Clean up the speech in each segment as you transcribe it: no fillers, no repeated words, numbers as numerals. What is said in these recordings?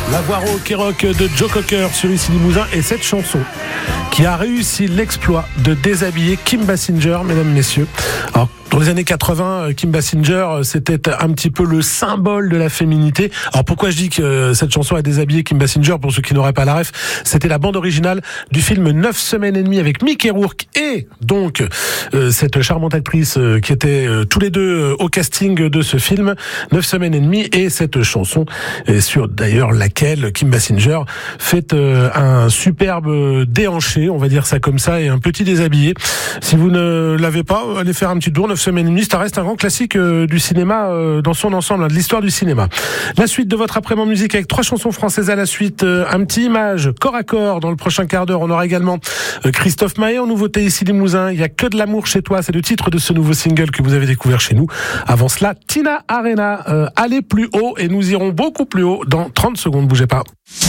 La voix rock et rock de Joe Cocker sur Ici Limousin et cette chanson qui a réussi l'exploit de déshabiller Kim Basinger, mesdames, messieurs. Alors, dans les années 80, Kim Basinger, c'était un petit peu le symbole de la féminité. Alors pourquoi je dis que cette chanson a déshabillé Kim Basinger, pour ceux qui n'auraient pas la ref, c'était la bande originale du film 9 semaines et demie avec Mickey Rourke et donc cette charmante actrice qui était tous les deux au casting de ce film 9 semaines et demie, et cette chanson sur d'ailleurs laquelle Kim Basinger fait un superbe déhanché, on va dire ça comme ça, et un petit déshabillé. Si vous ne l'avez pas, allez faire un petit tour. 9 semaines et demie, ça reste un grand classique du cinéma dans son ensemble, de l'histoire du cinéma. La suite de votre après-midi en musique avec 3 chansons françaises à la suite, un petit image corps à corps dans le prochain quart d'heure. On aura également Christophe Maé en nouveauté Ici Limousin. Il y a que de l'amour chez toi, c'est le titre de ce nouveau single que vous avez découvert chez nous. Avant cela, Tina Arena, allez plus haut, et nous irons beaucoup plus haut dans 30 secondes, bougez pas.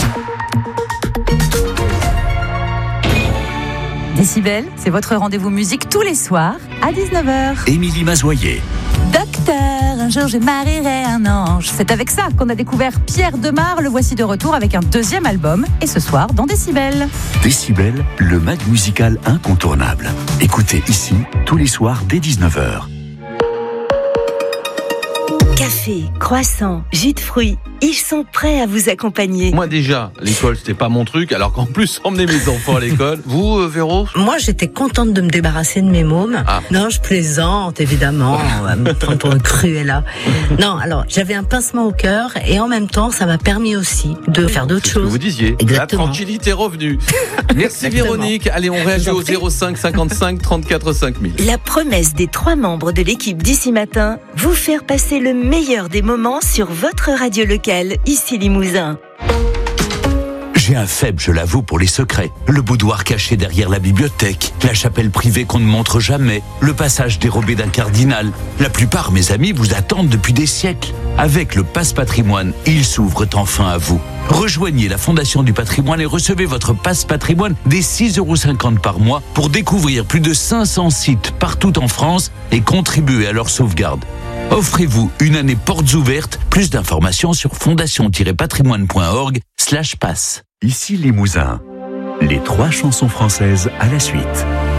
Décibel, c'est votre rendez-vous musique tous les soirs à 19h. Émilie Mazoyer. Docteur, un jour je marierai un ange. C'est avec ça qu'on a découvert Pierre Demar. Le voici de retour avec un 2e album. Et ce soir, dans Décibel. Décibel, le mag musical incontournable. Écoutez ici, tous les soirs dès 19h. Café, croissant, jus de fruits, ils sont prêts à vous accompagner. Moi déjà, l'école c'était pas mon truc, alors qu'en plus emmener mes enfants à l'école. Vous, Véro ? Moi j'étais contente de me débarrasser de mes mômes. Ah. Non, je plaisante évidemment, on va me prendre pour une Cruella. Non, alors j'avais un pincement au cœur et en même temps ça m'a permis aussi de faire d'autres C'est ce que choses. vous disiez, Exactement. la tranquillité est revenue. Merci Exactement. Véronique, allez on réagit au 05 55 34 5000. La promesse des 3 membres de l'équipe d'ici matin, vous faire passer le meilleur des moments sur votre radio locale, Ici Limousin. J'ai un faible, je l'avoue, pour les secrets. Le boudoir caché derrière la bibliothèque, la chapelle privée qu'on ne montre jamais, le passage dérobé d'un cardinal. La plupart, mes amis, vous attendent depuis des siècles. Avec le Passe Patrimoine, ils s'ouvrent enfin à vous. Rejoignez la Fondation du Patrimoine et recevez votre Passe Patrimoine dès 6,50 € par mois pour découvrir plus de 500 sites partout en France et contribuer à leur sauvegarde. Offrez-vous une année portes ouvertes. Plus d'informations sur fondation-patrimoine.org/passe. Ici Limousin. Les 3 chansons françaises à la suite.